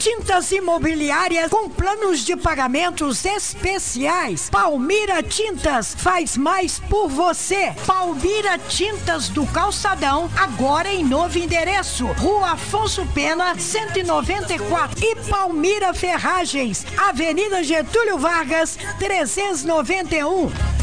Tintas imobiliárias com planos de pagamentos especiais. Palmira Tintas faz mais por você. Palmira Tintas do Calçadão, agora em novo endereço. Rua Afonso Pena, 194. E Palmira Ferragens, Avenida Getúlio Vargas, 391.